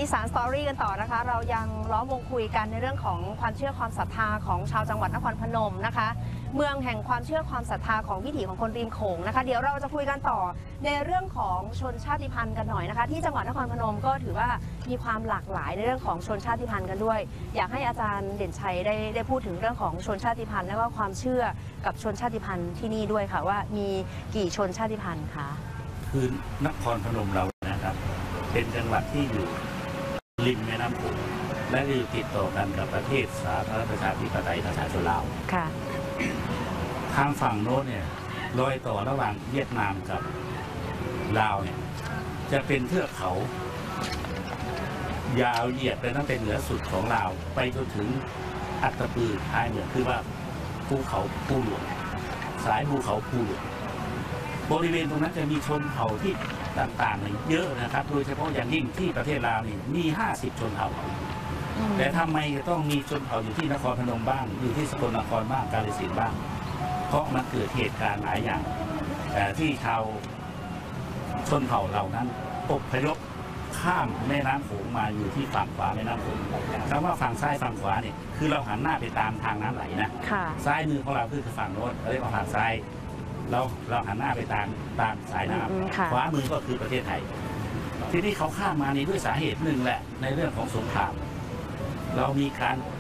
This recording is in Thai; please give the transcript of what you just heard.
อีสานสตอรี่กันต่อนะคะเรายังล้อมวงคุยกันในเรื่องของความเชื่อความศรัทธาของชาวจังหวัดนครพนมนะคะเมืองแห่งความเชื่อความศรัทธาของวิถีของคนริมโขงนะคะเดี๋ยวเราจะคุยกันต่อในเรื่องของชนชาติพันธุ์กันหน่อยนะคะที่จังหวัดนครพนมก็ถือว่ามีความหลากหลายในเรื่องของชนชาติพันธุ์กันด้วยอยากให้อาจารย์เด่นชัยได้พูดถึงเรื่องของชนชาติพันธุ์และก็ความเชื่อกับชนชาติพันธุ์ที่นี่ด้วยค่ะว่ามีกี่ชนชาติพันธุ์คะคือนครพนมเรานะครับเป็นจังหวัดที่อยู่ริมแม่น้ำโขงและอยู่ติดต่อกันกับประเทศสาธารณประชาธิปไตยประชาชนลาวค่ะทางฝั่งโน้นเนี่ยรอยต่อระหว่างเวียดนามกับลาวเนี่ยจะเป็นเทือกเขายาวเหยียดไปตั้งแต่เหนือสุดของลาวไปจนถึงอัตตปือท้ายเหนือคือว่าภูเขาภูหลวงสายภูเขาภูหลวงบริเวณตรงนั้นจะมีชนเผ่าที่ต่างๆเยอะนะครับโดยเฉพาะอย่างยิ่งที่ประเทศลาวนี่มี50ชนเผ่าแต่ทำไมต้องมีชนเผ่าอยู่ที่นครพนมบ้างอยู่ที่สกลนครบ้างกาฬสินธุ์บ้างเพราะมันเกิดเหตุการณ์หลายอย่างที่ชาวชนเผ่าเหล่านั้นอพยพข้ามแม่น้ำโขงมาอยู่ที่ฝั่งขวาแม่น้ำโขงคำว่าฝั่งซ้ายฝั่งขวาเนี่ยคือเราหันหน้าไปตามทางน้ำไหลนะซ้ายมือของเราคือฝั่งโน้นเรียกว่าฝั่งซ้ายเราหันหน้าไปตามสายน้ำขวามือก็คือประเทศไทยที่นี่เขาข้ามมานี่ด้วยสาเหตุหนึ่งแหละในเรื่องของสงครามเรามีการ